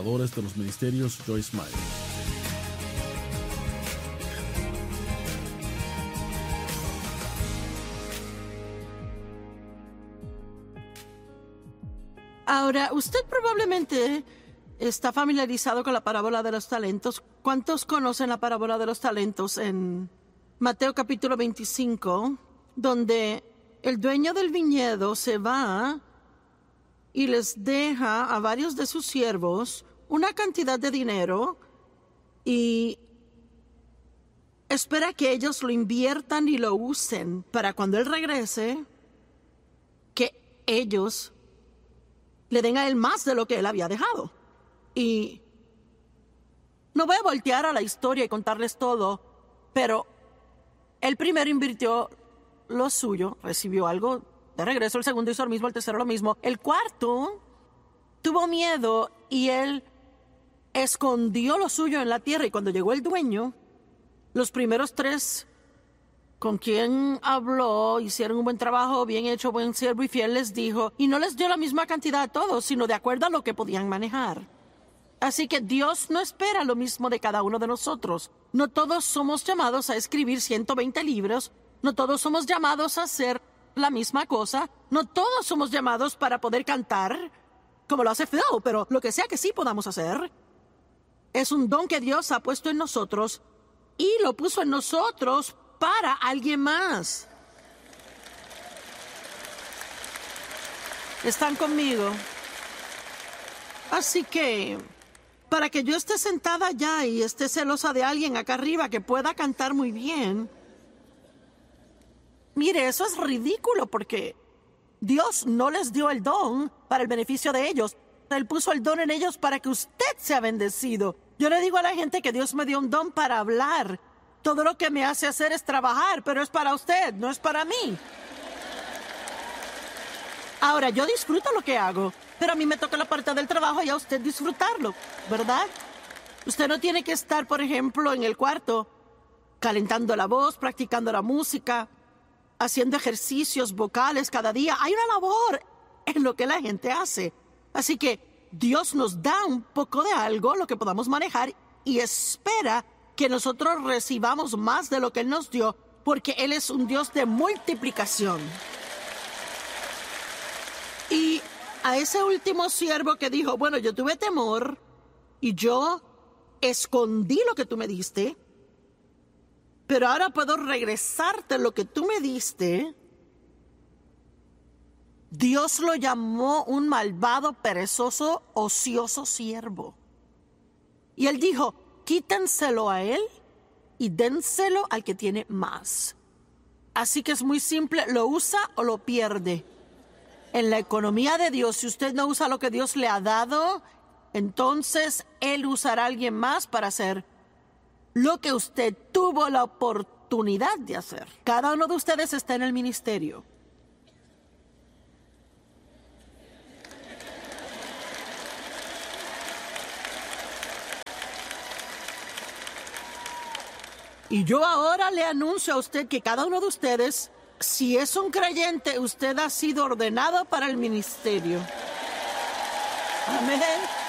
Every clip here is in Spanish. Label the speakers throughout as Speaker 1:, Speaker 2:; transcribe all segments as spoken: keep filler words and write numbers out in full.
Speaker 1: fundadores de los ministerios Joyce Meyer.
Speaker 2: Ahora, usted probablemente está familiarizado con la parábola de los talentos. ¿Cuántos conocen la parábola de los talentos en Mateo capítulo veinticinco, donde el dueño del viñedo se va y les deja a varios de sus siervos una cantidad de dinero y espera que ellos lo inviertan y lo usen para cuando él regrese, que ellos le den a él más de lo que él había dejado? Y no voy a voltear a la historia y contarles todo, pero el primero invirtió lo suyo, recibió algo de regreso, el segundo hizo lo mismo, el tercero lo mismo. El cuarto tuvo miedo y él escondió lo suyo en la tierra, y cuando llegó el dueño, los primeros tres con quien habló, hicieron un buen trabajo, bien hecho, buen siervo y fiel, les dijo, y no les dio la misma cantidad a todos, sino de acuerdo a lo que podían manejar. Así que Dios no espera lo mismo de cada uno de nosotros. No todos somos llamados a escribir ciento veinte libros, no todos somos llamados a hacer la misma cosa, no todos somos llamados para poder cantar, como lo hace Phil, pero lo que sea que sí podamos hacer, es un don que Dios ha puesto en nosotros, y lo puso en nosotros para alguien más. ¿Están conmigo? Así que, para que yo esté sentada allá y esté celosa de alguien acá arriba que pueda cantar muy bien, mire, eso es ridículo, porque Dios no les dio el don para el beneficio de ellos. Él puso el don en ellos para que usted sea bendecido. Yo le digo a la gente que Dios me dio un don para hablar. Todo lo que me hace hacer es trabajar, pero es para usted, no es para mí. Ahora, yo disfruto lo que hago, pero a mí me toca la parte del trabajo y a usted disfrutarlo, ¿verdad? Usted no tiene que estar, por ejemplo, en el cuarto, calentando la voz, practicando la música, haciendo ejercicios vocales cada día. Hay una labor en lo que la gente hace. Así que Dios nos da un poco de algo, lo que podamos manejar, y espera que nosotros recibamos más de lo que Él nos dio, porque Él es un Dios de multiplicación. Y a ese último siervo que dijo, bueno, yo tuve temor y yo escondí lo que tú me diste, pero ahora puedo regresarte lo que tú me diste, Dios lo llamó un malvado, perezoso, ocioso siervo. Y Él dijo, quítenselo a él y dénselo al que tiene más. Así que es muy simple, lo usa o lo pierde. En la economía de Dios, si usted no usa lo que Dios le ha dado, entonces Él usará a alguien más para hacer lo que usted tuvo la oportunidad de hacer. Cada uno de ustedes está en el ministerio. Y yo ahora le anuncio a usted que cada uno de ustedes, si es un creyente, usted ha sido ordenado para el ministerio. Amén.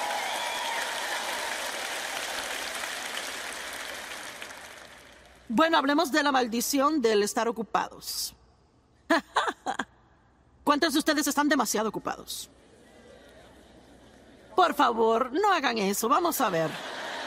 Speaker 2: Bueno, hablemos de la maldición del estar ocupados. ¿Cuántos de ustedes están demasiado ocupados? Por favor, no hagan eso. Vamos a ver.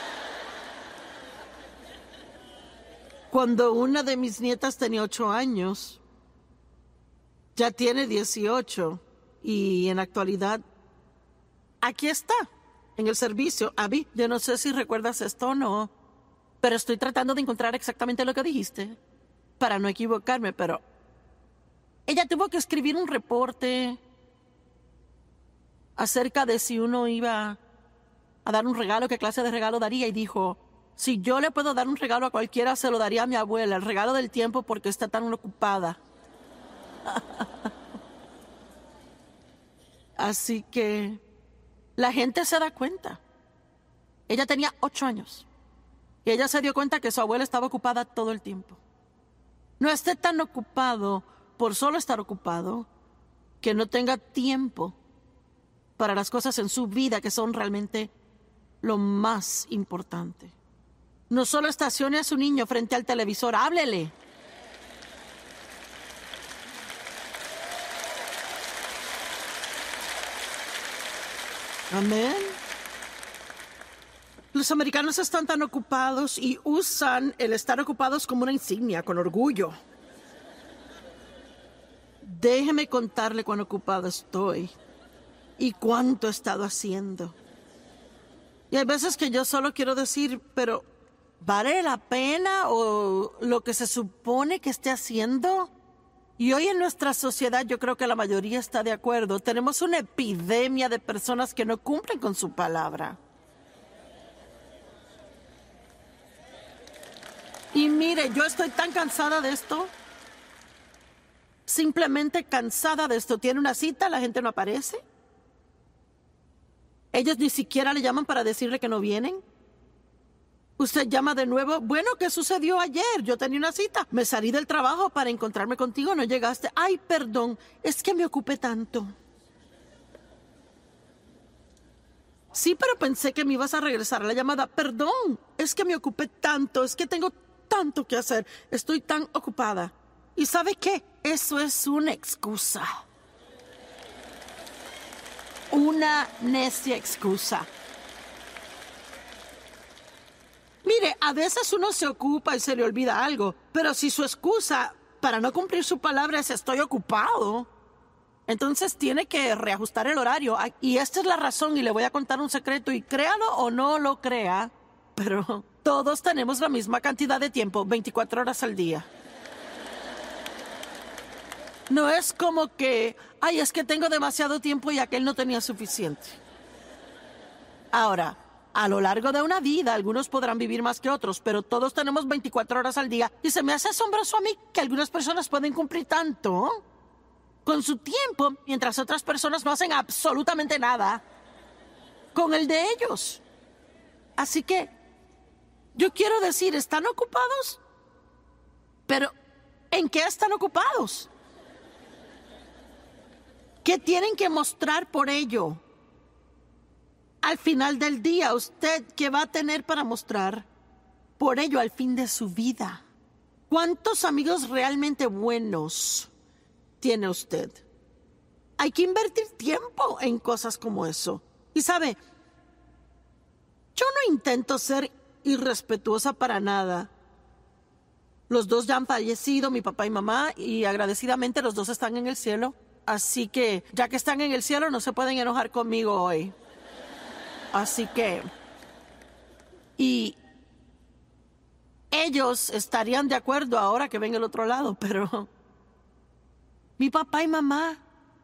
Speaker 2: Cuando una de mis nietas tenía ocho años, ya tiene dieciocho, y en la actualidad, aquí está, en el servicio. Abby, yo no sé si recuerdas esto o no, pero estoy tratando de encontrar exactamente lo que dijiste, para no equivocarme, pero ella tuvo que escribir un reporte acerca de si uno iba a dar un regalo, qué clase de regalo daría, y dijo, si yo le puedo dar un regalo a cualquiera, se lo daría a mi abuela, el regalo del tiempo, porque está tan ocupada. Así que la gente se da cuenta. Ella tenía ocho años y ella se dio cuenta que su abuela estaba ocupada todo el tiempo. No esté tan ocupado por solo estar ocupado que no tenga tiempo para las cosas en su vida que son realmente lo más importante. No solo estacione a su niño frente al televisor, háblele. Amén. Los americanos están tan ocupados y usan el estar ocupados como una insignia, con orgullo. Déjeme contarle cuán ocupado estoy y cuánto he estado haciendo. Y hay veces que yo solo quiero decir, pero ¿vale la pena o lo que se supone que esté haciendo? Y hoy en nuestra sociedad yo creo que la mayoría está de acuerdo. Tenemos una epidemia de personas que no cumplen con su palabra. Y mire, yo estoy tan cansada de esto. Simplemente cansada de esto. Tiene una cita, la gente no aparece. Ellos ni siquiera le llaman para decirle que no vienen. Usted llama de nuevo. Bueno, ¿qué sucedió ayer? Yo tenía una cita. Me salí del trabajo para encontrarme contigo. No llegaste. Ay, perdón. Es que me ocupé tanto. Sí, pero pensé que me ibas a regresar a la llamada. Perdón. Es que me ocupé tanto. Es que tengo tanto que hacer. Estoy tan ocupada. ¿Y sabe qué? Eso es una excusa. Una necia excusa. Mire, a veces uno se ocupa y se le olvida algo, pero si su excusa para no cumplir su palabra es estoy ocupado, entonces tiene que reajustar el horario. Y esta es la razón, y le voy a contar un secreto, y créalo o no lo crea, pero todos tenemos la misma cantidad de tiempo, veinticuatro horas al día. No es como que, ay, es que tengo demasiado tiempo y aquel no tenía suficiente. Ahora, a lo largo de una vida, algunos podrán vivir más que otros, pero todos tenemos veinticuatro horas al día. Y se me hace asombroso a mí que algunas personas pueden cumplir tanto con su tiempo, mientras otras personas no hacen absolutamente nada con el de ellos. Así que, yo quiero decir, ¿están ocupados? Pero, ¿en qué están ocupados? ¿Qué tienen que mostrar por ello? Al final del día, ¿usted qué va a tener para mostrar por ello al fin de su vida? ¿Cuántos amigos realmente buenos tiene usted? Hay que invertir tiempo en cosas como eso. Y sabe, yo no intento ser irrespetuosa para nada. Los dos ya han fallecido, mi papá y mamá, y agradecidamente los dos están en el cielo. Así que, ya que están en el cielo, no se pueden enojar conmigo hoy. Así que, y ellos estarían de acuerdo ahora que ven el otro lado, pero mi papá y mamá,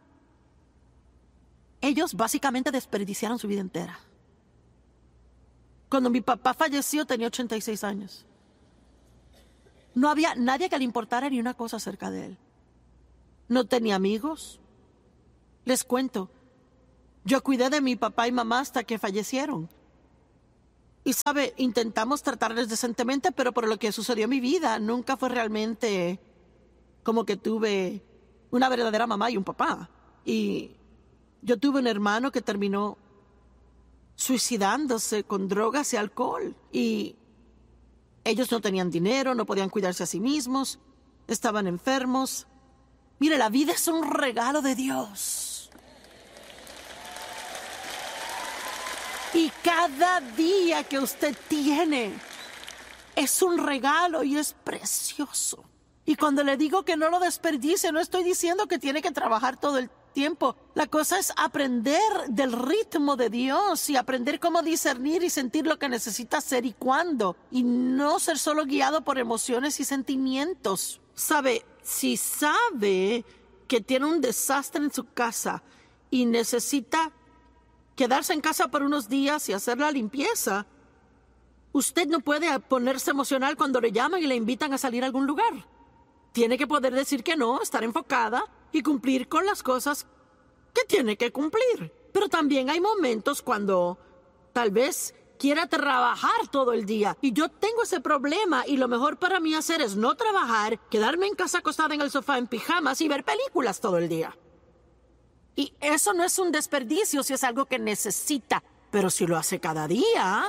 Speaker 2: ellos básicamente desperdiciaron su vida entera. Cuando mi papá falleció tenía ochenta y seis años. No había nadie que le importara ni una cosa acerca de él. No tenía amigos. Les cuento. Yo cuidé de mi papá y mamá hasta que fallecieron. Y sabe, intentamos tratarles decentemente, pero por lo que sucedió en mi vida, nunca fue realmente como que tuve una verdadera mamá y un papá. Y yo tuve un hermano que terminó suicidándose con drogas y alcohol. Y ellos no tenían dinero, no podían cuidarse a sí mismos, estaban enfermos. Mire, la vida es un regalo de Dios. Y cada día que usted tiene es un regalo y es precioso. Y cuando le digo que no lo desperdicie, no estoy diciendo que tiene que trabajar todo el tiempo. La cosa es aprender del ritmo de Dios y aprender cómo discernir y sentir lo que necesita hacer y cuándo. Y no ser solo guiado por emociones y sentimientos. ¿Sabe? Si sabe que tiene un desastre en su casa y necesita quedarse en casa por unos días y hacer la limpieza, usted no puede ponerse emocional cuando le llaman y le invitan a salir a algún lugar. Tiene que poder decir que no, estar enfocada y cumplir con las cosas que tiene que cumplir. Pero también hay momentos cuando tal vez quiera trabajar todo el día. Y yo tengo ese problema y lo mejor para mí hacer es no trabajar, quedarme en casa acostada en el sofá en pijamas y ver películas todo el día. Y eso no es un desperdicio si es algo que necesita Pero si lo hace cada día,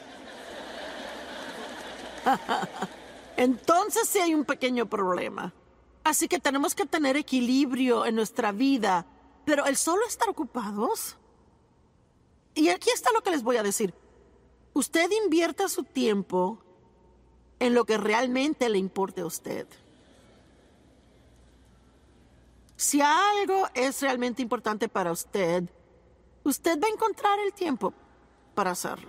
Speaker 2: entonces sí hay un pequeño problema. Así que tenemos que tener equilibrio en nuestra vida. Pero el solo estar ocupados... Y aquí está lo que les voy a decir. Usted invierta su tiempo en lo que realmente le importe a usted. Si algo es realmente importante para usted, usted va a encontrar el tiempo para hacerlo.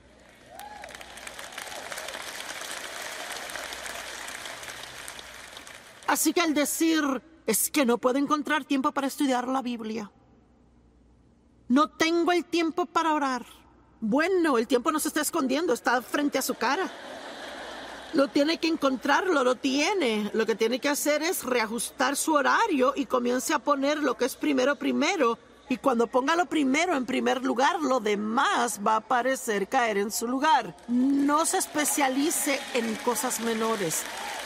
Speaker 2: Así que al decir, es que no puedo encontrar tiempo para estudiar la Biblia. No tengo el tiempo para orar. Bueno, el tiempo no se está escondiendo, está frente a su cara. Lo tiene que encontrarlo, lo tiene. Lo que tiene que hacer es reajustar su horario y comience a poner lo que es primero primero. Y cuando ponga lo primero en primer lugar, lo demás va a parecer caer en su lugar. No se especialice en cosas menores.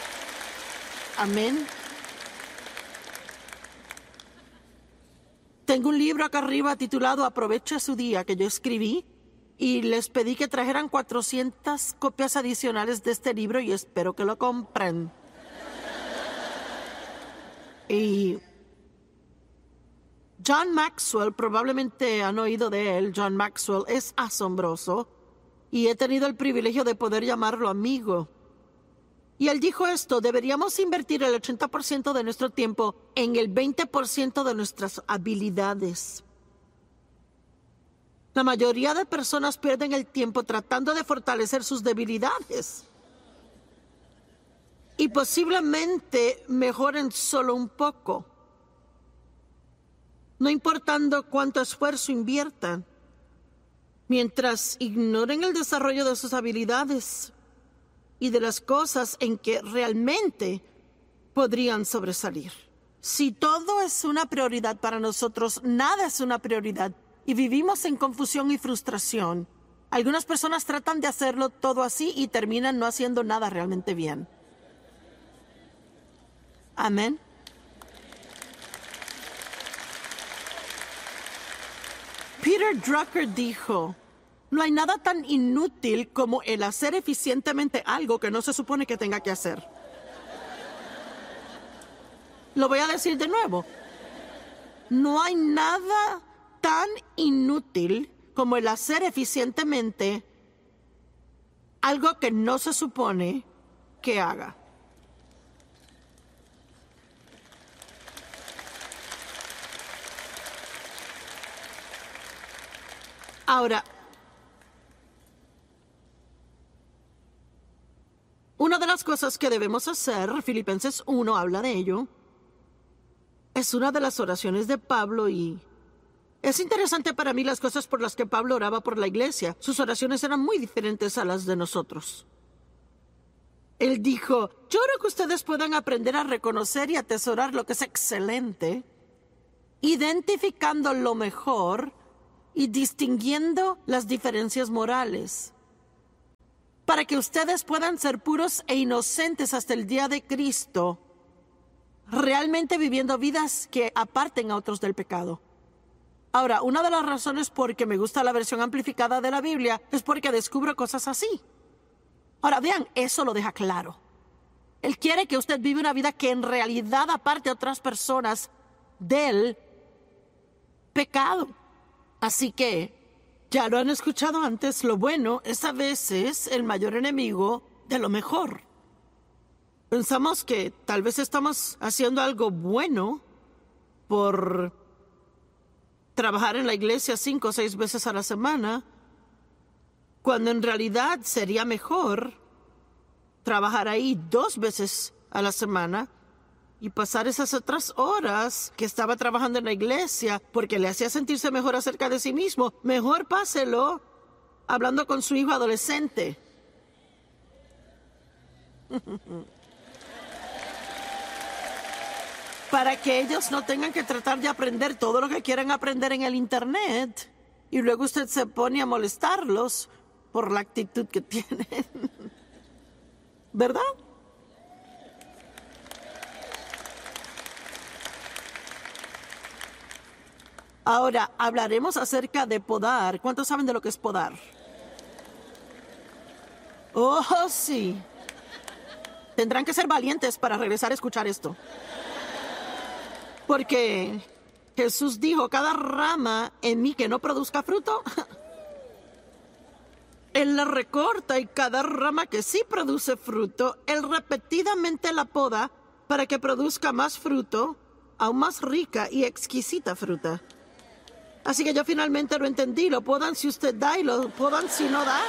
Speaker 2: Amén. Tengo un libro acá arriba titulado Aprovecha su día que yo escribí y les pedí que trajeran cuatrocientas copias adicionales de este libro y espero que lo compren. Y John Maxwell, probablemente han oído de él. John Maxwell es asombroso y he tenido el privilegio de poder llamarlo amigo. Y él dijo esto: deberíamos invertir el ochenta por ciento de nuestro tiempo en el veinte por ciento de nuestras habilidades. La mayoría de personas pierden el tiempo tratando de fortalecer sus debilidades. Y posiblemente mejoren solo un poco, no importando cuánto esfuerzo inviertan, mientras ignoren el desarrollo de sus habilidades y de las cosas en que realmente podrían sobresalir. Si todo es una prioridad para nosotros, nada es una prioridad y vivimos en confusión y frustración. Algunas personas tratan de hacerlo todo así y terminan no haciendo nada realmente bien. Amén. Peter Drucker dijo: no hay nada tan inútil como el hacer eficientemente algo que no se supone que tenga que hacer. Lo voy a decir de nuevo. No hay nada tan inútil como el hacer eficientemente algo que no se supone que haga. Ahora, una de las cosas que debemos hacer, Filipenses uno habla de ello, es una de las oraciones de Pablo y es interesante para mí las cosas por las que Pablo oraba por la iglesia. Sus oraciones eran muy diferentes a las de nosotros. Él dijo: yo creo que ustedes puedan aprender a reconocer y atesorar lo que es excelente, identificando lo mejor y distinguiendo las diferencias morales, para que ustedes puedan ser puros e inocentes hasta el día de Cristo, realmente viviendo vidas que aparten a otros del pecado. Ahora, una de las razones por que me gusta la versión amplificada de la Biblia es porque descubro cosas así. Ahora, vean, eso lo deja claro. Él quiere que usted viva una vida que en realidad aparte a otras personas del pecado. Así que, ya lo han escuchado antes, lo bueno es a veces el mayor enemigo de lo mejor. Pensamos que tal vez estamos haciendo algo bueno por trabajar en la iglesia cinco o seis veces a la semana, cuando en realidad sería mejor trabajar ahí dos veces a la semana y pasar esas otras horas que estaba trabajando en la iglesia porque le hacía sentirse mejor acerca de sí mismo. Mejor páselo hablando con su hijo adolescente. Para que ellos no tengan que tratar de aprender todo lo que quieren aprender en el internet y luego usted se pone a molestarlos por la actitud que tienen. ¿Verdad? Ahora, hablaremos acerca de podar. ¿Cuántos saben de lo que es podar? Oh, sí. Tendrán que ser valientes para regresar a escuchar esto. Porque Jesús dijo, cada rama en mí que no produzca fruto, Él la recorta, y cada rama que sí produce fruto, Él repetidamente la poda para que produzca más fruto, aún más rica y exquisita fruta. Así que yo finalmente lo entendí. Lo podan si usted da y lo podan si no da.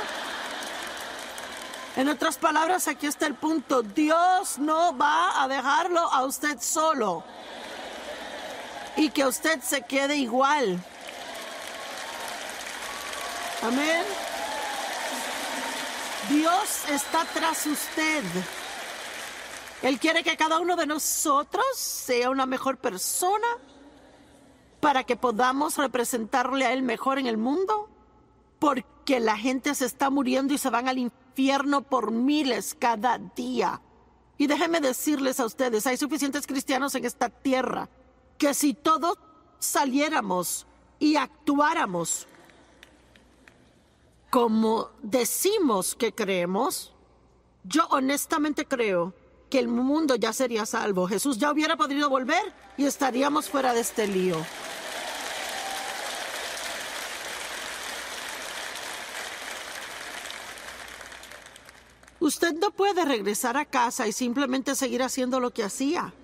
Speaker 2: En otras palabras, aquí está el punto. Dios no va a dejarlo a usted solo y que usted se quede igual. Amén. Dios está tras usted. Él quiere que cada uno de nosotros sea una mejor persona para que podamos representarle a Él mejor en el mundo, porque la gente se está muriendo y se van al infierno por miles cada día. Y déjenme decirles a ustedes, hay suficientes cristianos en esta tierra que si todos saliéramos y actuáramos como decimos que creemos, yo honestamente creo que el mundo ya sería salvo. Jesús ya hubiera podido volver y estaríamos fuera de este lío. Usted no puede regresar a casa y simplemente seguir haciendo lo que hacía.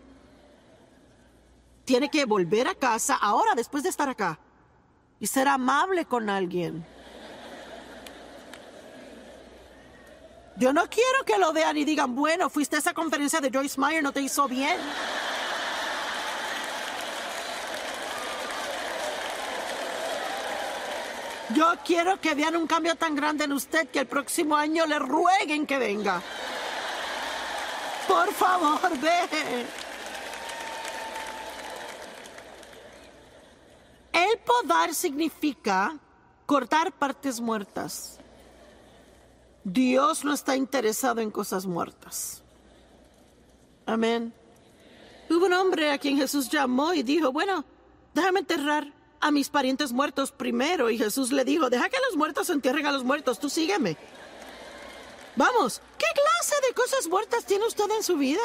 Speaker 2: Tiene que volver a casa ahora, después de estar acá, y ser amable con alguien. Yo no quiero que lo vean y digan, bueno, fuiste a esa conferencia de Joyce Meyer, no te hizo bien. Yo quiero que vean un cambio tan grande en usted que el próximo año le rueguen que venga. Por favor, ve. El podar significa cortar partes muertas. Dios no está interesado en cosas muertas. Amén. Hubo un hombre a quien Jesús llamó y dijo, bueno, déjame enterrar a mis parientes muertos primero. Y Jesús le dijo, deja que los muertos entierren a los muertos, tú sígueme. Vamos, ¿qué clase de cosas muertas tiene usted en su vida?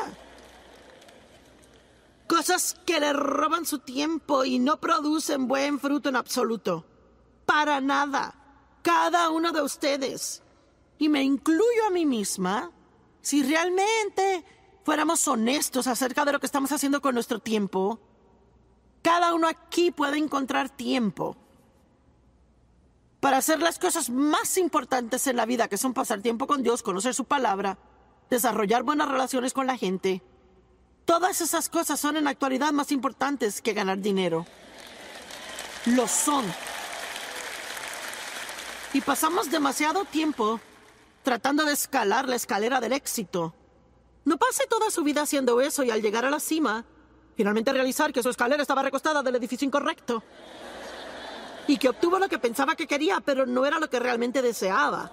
Speaker 2: Cosas que le roban su tiempo y no producen buen fruto en absoluto. Para nada. Cada uno de ustedes, y me incluyo a mí misma, si realmente fuéramos honestos acerca de lo que estamos haciendo con nuestro tiempo, cada uno aquí puede encontrar tiempo para hacer las cosas más importantes en la vida, que son pasar tiempo con Dios, conocer su palabra, desarrollar buenas relaciones con la gente. Todas esas cosas son en la actualidad más importantes que ganar dinero. Lo son. Y pasamos demasiado tiempo tratando de escalar la escalera del éxito. No pase toda su vida haciendo eso y al llegar a la cima, finalmente realizar que su escalera estaba recostada del edificio incorrecto y que obtuvo lo que pensaba que quería, pero no era lo que realmente deseaba.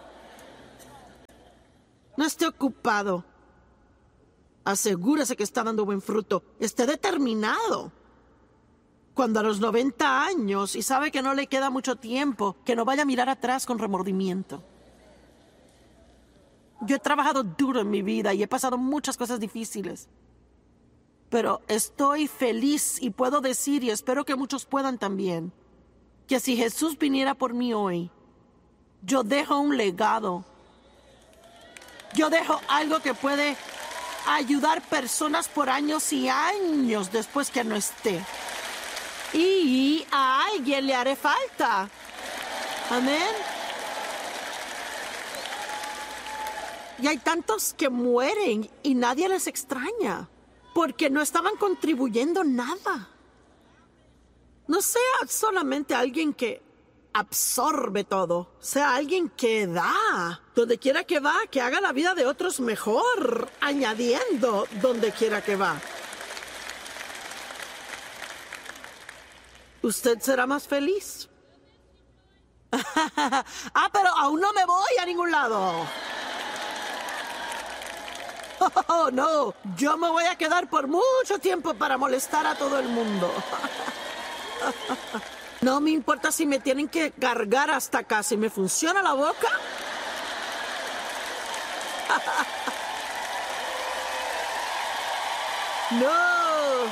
Speaker 2: No esté ocupado. Asegúrese que está dando buen fruto. Esté determinado. Cuando a los noventa años y sabe que no le queda mucho tiempo, que no vaya a mirar atrás con remordimiento. Yo he trabajado duro en mi vida y he pasado muchas cosas difíciles. Pero estoy feliz y puedo decir, y espero que muchos puedan también, que si Jesús viniera por mí hoy, yo dejo un legado. Yo dejo algo que puede ayudar personas por años y años después que no esté. Y a alguien le haré falta. Amén. Y hay tantos que mueren y nadie les extraña, porque no estaban contribuyendo nada. No sea solamente alguien que absorbe todo, sea alguien que da, donde quiera que va, que haga la vida de otros mejor, añadiendo donde quiera que va. Usted será más feliz. Ah, pero aún no me voy a ningún lado. Oh, no, yo me voy a quedar por mucho tiempo para molestar a todo el mundo. No me importa si me tienen que cargar hasta acá. Si me funciona la boca. No.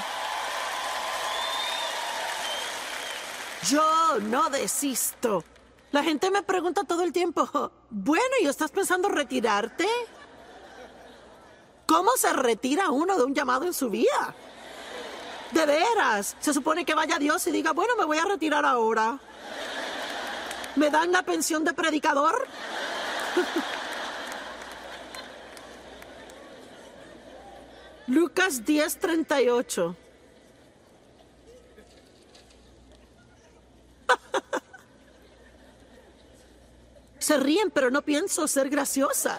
Speaker 2: Yo no desisto. La gente me pregunta todo el tiempo, bueno, ¿y estás pensando retirarte? ¿Cómo se retira uno de un llamado en su vida? De veras, se supone que vaya Dios y diga, bueno, me voy a retirar ahora. ¿Me dan la pensión de predicador? Lucas diez, treinta y ocho. Se ríen, pero no pienso ser graciosa.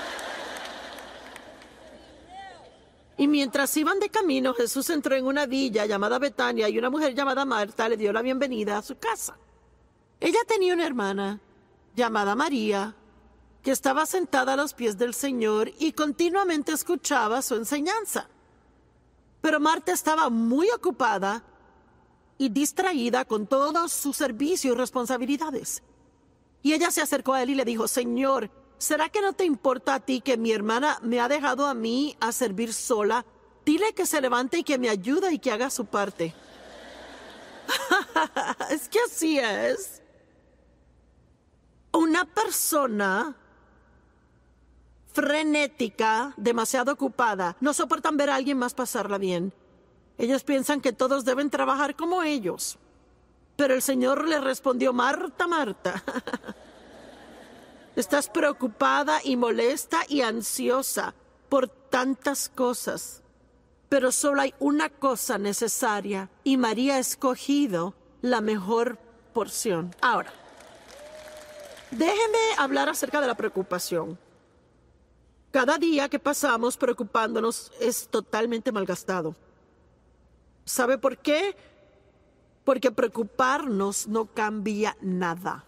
Speaker 2: Y mientras iban de camino, Jesús entró en una villa llamada Betania y una mujer llamada Marta le dio la bienvenida a su casa. Ella tenía una hermana llamada María, que estaba sentada a los pies del Señor y continuamente escuchaba su enseñanza. Pero Marta estaba muy ocupada y distraída con todo su servicio y responsabilidades. Y ella se acercó a él y le dijo, Señor, ¿será que no te importa a ti que mi hermana me ha dejado a mí a servir sola? Dile que se levante y que me ayude y que haga su parte. Es que así es. Una persona frenética, demasiado ocupada, no soportan ver a alguien más pasarla bien. Ellos piensan que todos deben trabajar como ellos. Pero el Señor le respondió, Marta, Marta, estás preocupada y molesta y ansiosa por tantas cosas, pero solo hay una cosa necesaria y María ha escogido la mejor porción. Ahora, déjeme hablar acerca de la preocupación. Cada día que pasamos preocupándonos es totalmente malgastado. ¿Sabe por qué? Porque preocuparnos no cambia nada.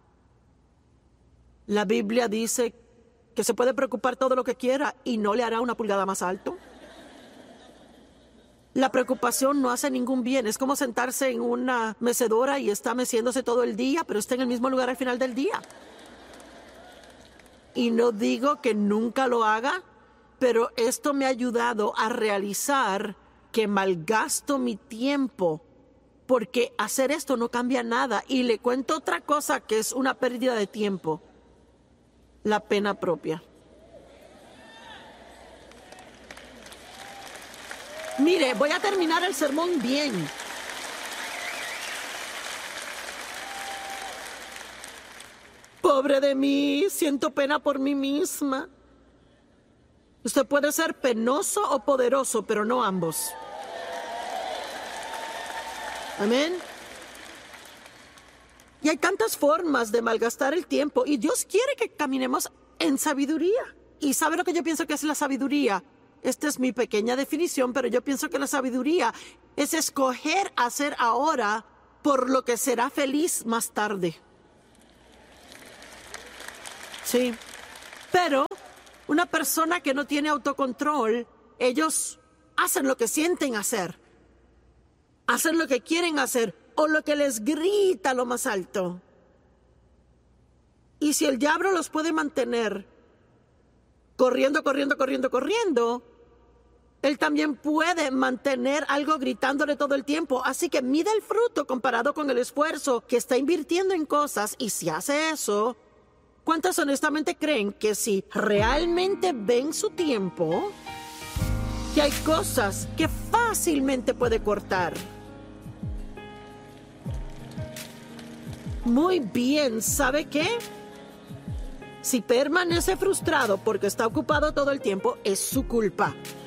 Speaker 2: La Biblia dice que se puede preocupar todo lo que quiera y no le hará una pulgada más alto. La preocupación no hace ningún bien. Es como sentarse en una mecedora y está meciéndose todo el día, pero está en el mismo lugar al final del día. Y no digo que nunca lo haga, pero esto me ha ayudado a realizar que malgasto mi tiempo, porque hacer esto no cambia nada. Y le cuento otra cosa que es una pérdida de tiempo. La pena propia. Mire, voy a terminar el sermón bien. Pobre de mí, siento pena por mí misma. Usted puede ser penoso o poderoso, pero no ambos. Amén. Y hay tantas formas de malgastar el tiempo y Dios quiere que caminemos en sabiduría. ¿Y sabe lo que yo pienso que es la sabiduría? Esta es mi pequeña definición, pero yo pienso que la sabiduría es escoger hacer ahora por lo que será feliz más tarde. Sí, pero una persona que no tiene autocontrol, ellos hacen lo que sienten hacer. Hacen lo que quieren hacer o lo que les grita lo más alto. Y si el diablo los puede mantener corriendo, corriendo, corriendo, corriendo, él también puede mantener algo gritándole todo el tiempo. Así que mide el fruto comparado con el esfuerzo que está invirtiendo en cosas. Y si hace eso, ¿cuántas honestamente creen que si realmente ven su tiempo, que hay cosas que fácilmente puede cortar? Muy bien, ¿sabe qué? Si permanece frustrado porque está ocupado todo el tiempo, es su culpa.